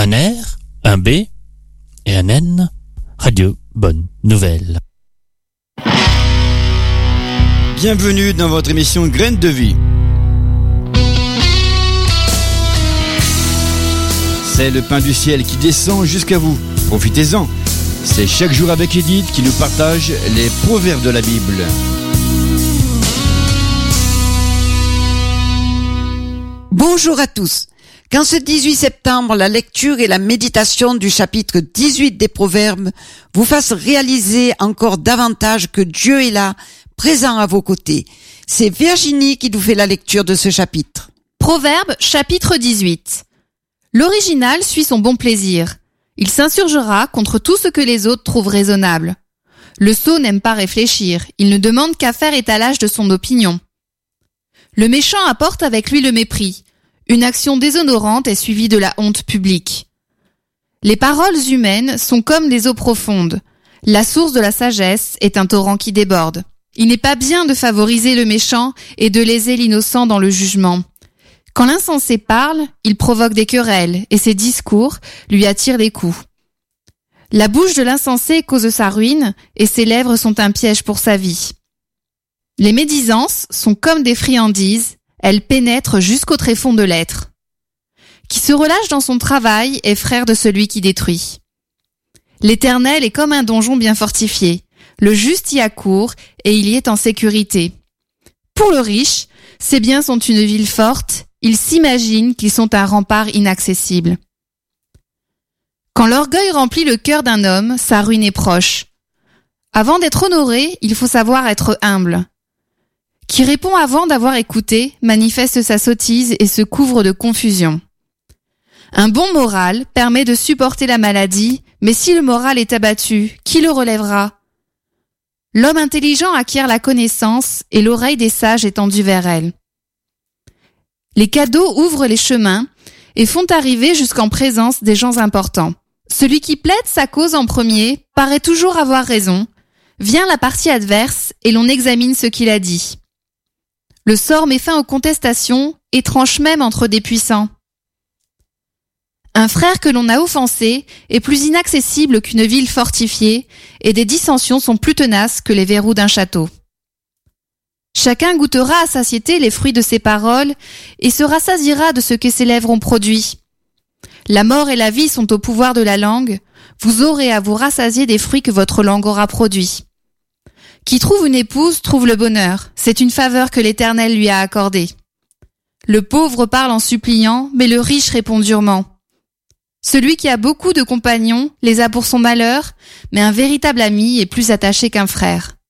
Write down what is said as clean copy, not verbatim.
Un R, un B et un N. Radio Bonne Nouvelle. Bienvenue dans votre émission Graines de Vie. C'est le pain du ciel qui descend jusqu'à vous. Profitez-en. C'est chaque jour avec Edith qui nous partage les proverbes de la Bible. Bonjour à tous. Qu'en ce 18 septembre, la lecture et la méditation du chapitre 18 des Proverbes vous fassent réaliser encore davantage que Dieu est là, présent à vos côtés. C'est Virginie qui nous fait la lecture de ce chapitre. Proverbe chapitre 18. L'original suit son bon plaisir. Il s'insurgera contre tout ce que les autres trouvent raisonnable. Le sot n'aime pas réfléchir, il ne demande qu'à faire étalage de son opinion. Le méchant apporte avec lui le mépris. Une action déshonorante est suivie de la honte publique. Les paroles humaines sont comme des eaux profondes. La source de la sagesse est un torrent qui déborde. Il n'est pas bien de favoriser le méchant et de léser l'innocent dans le jugement. Quand l'insensé parle, il provoque des querelles et ses discours lui attirent les coups. La bouche de l'insensé cause sa ruine et ses lèvres sont un piège pour sa vie. Les médisances sont comme des friandises, elles pénètrent jusqu'au tréfonds de l'être. Qui se relâche dans son travail est frère de celui qui détruit. L'Éternel est comme un donjon bien fortifié. Le juste y accourt et il y est en sécurité. Pour le riche, ses biens sont une ville forte, il s'imagine qu'ils sont un rempart inaccessible. Quand l'orgueil remplit le cœur d'un homme, sa ruine est proche. Avant d'être honoré, il faut savoir être humble. Qui répond avant d'avoir écouté, manifeste sa sottise et se couvre de confusion. Un bon moral permet de supporter la maladie, mais si le moral est abattu, qui le relèvera ? L'homme intelligent acquiert la connaissance et l'oreille des sages est tendue vers elle. Les cadeaux ouvrent les chemins et font arriver jusqu'en présence des gens importants. Celui qui plaide sa cause en premier paraît toujours avoir raison. Vient la partie adverse et l'on examine ce qu'il a dit. Le sort met fin aux contestations et tranche même entre des puissants. Un frère que l'on a offensé est plus inaccessible qu'une ville fortifiée et des dissensions sont plus tenaces que les verrous d'un château. Chacun goûtera à satiété les fruits de ses paroles et se rassasiera de ce que ses lèvres ont produit. La mort et la vie sont au pouvoir de la langue, vous aurez à vous rassasier des fruits que votre langue aura produits. Qui trouve une épouse trouve le bonheur, c'est une faveur que l'Éternel lui a accordée. Le pauvre parle en suppliant, mais le riche répond durement. Celui qui a beaucoup de compagnons les a pour son malheur, mais un véritable ami est plus attaché qu'un frère.